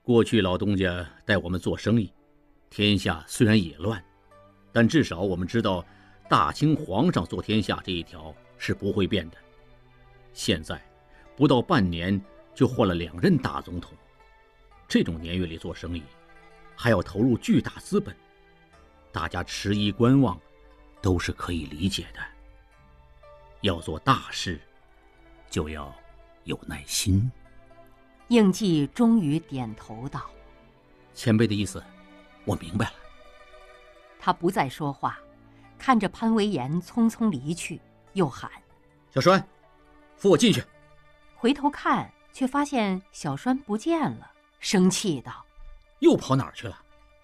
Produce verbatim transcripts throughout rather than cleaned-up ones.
过去老东家带我们做生意，天下虽然也乱，但至少我们知道大清皇上做天下这一条是不会变的。现在不到半年就换了两任大总统，这种年月里做生意还要投入巨大资本，大家迟疑观望都是可以理解的。要做大事就要有耐心。 应季终于点头道： 前辈的意思我明白了。 他不再说话，看着潘维言匆匆离去，又喊： 小栓，扶我进去。 回头看却发现小栓不见了，生气道： 又跑哪儿去了？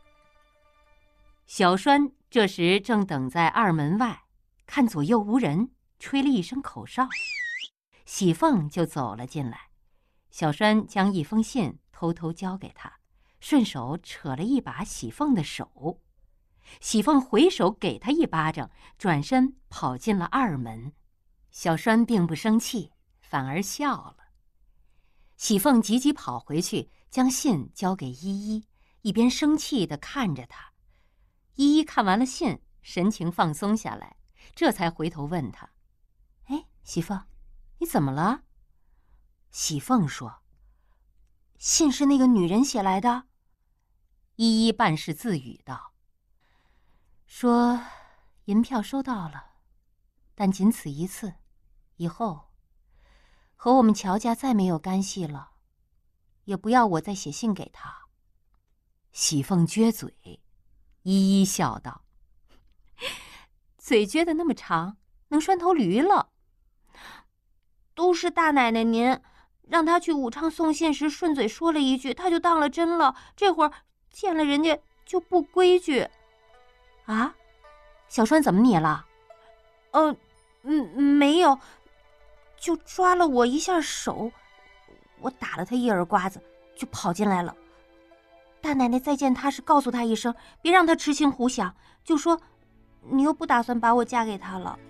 小栓这时正等在二门外，看左右无人，吹了一声口哨，喜凤就走了进来。小栓将一封信偷偷交给他，顺手扯了一把喜凤的手。喜凤回手给他一巴掌，转身跑进了二门。小栓并不生气，反而笑了。喜凤急急跑回去，将信交给依依，一边生气地看着他。依依看完了信，神情放松下来，这才回头问他：哎，喜凤，你怎么了？喜凤说：信是那个女人写来的。依依半是自语道：说银票收到了，但仅此一次，以后和我们乔家再没有干系了，也不要我再写信给他。喜凤撅嘴，依依笑道：嘴撅得那么长，能拴头驴了。都是大奶奶您让他去武昌送信时顺嘴说了一句，他就当了真了，这会儿见了人家就不规矩。啊，小栓怎么你了？呃，嗯，没有，就抓了我一下手，我打了他一耳刮子，就跑进来了。大奶奶再见他时告诉他一声，别让他痴心胡想，就说你又不打算把我嫁给他了。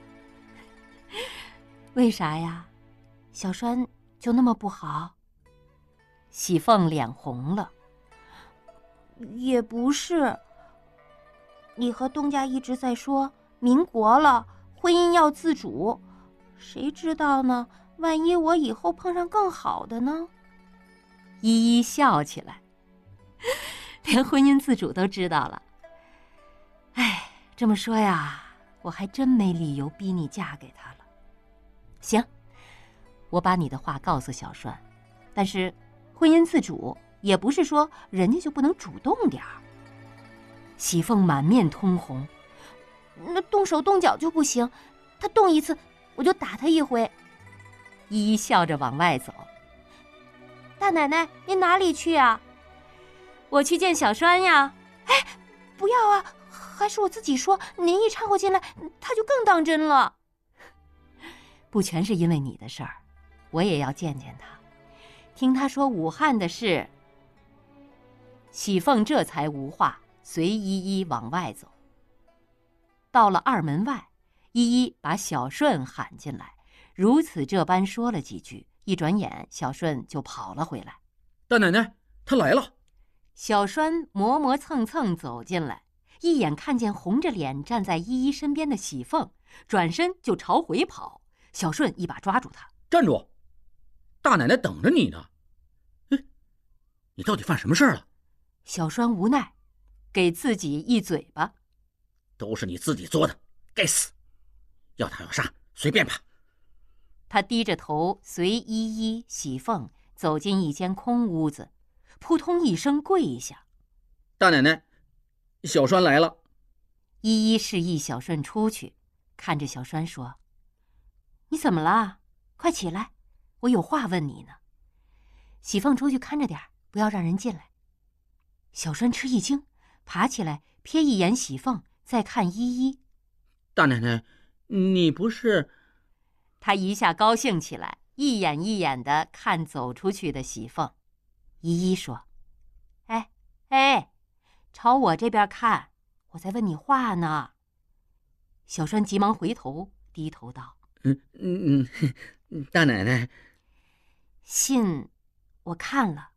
为啥呀？小栓就那么不好？喜凤脸红了。也不是，你和东家一直在说民国了，婚姻要自主，谁知道呢？万一我以后碰上更好的呢？依依笑起来，连婚姻自主都知道了。哎，这么说呀，我还真没理由逼你嫁给他了。行，我把你的话告诉小栓，但是婚姻自主也不是说人家就不能主动点儿。喜凤满面通红，那动手动脚就不行，他动一次我就打他一回。依依笑着往外走。大奶奶，您哪里去啊？我去见小栓呀。哎，不要啊，还是我自己说，您一掺和进来，他就更当真了。不全是因为你的事儿，我也要见见他，听他说武汉的事。喜凤这才无话，随依依往外走。到了二门外，依依把小顺喊进来，如此这般说了几句，一转眼小顺就跑了回来。 大奶奶，他来了。 小栓磨磨蹭蹭走进来，一眼看见红着脸站在依依身边的喜凤，转身就朝回跑。小顺一把抓住他： 站住！大奶奶等着你呢。哎，你到底犯什么事了？ 小栓无奈，给自己一嘴巴： 都是你自己作的，该死！要打要杀随便吧。 他低着头随依依、喜凤走进一间空屋子，扑通一声跪下： 大奶奶，小栓来了。 依依示意小顺出去，看着小栓说：你怎么了？快起来，我有话问你呢。喜凤出去看着点，不要让人进来。小栓吃一惊，爬起来瞥一眼喜凤，再看依依。 大奶奶，你不是…… 他一下高兴起来，一眼一眼地看走出去的喜凤。依依说：哎哎，朝我这边看，我在问你话呢。小栓急忙回头，低头道： 嗯嗯嗯，大奶奶， 信我看了，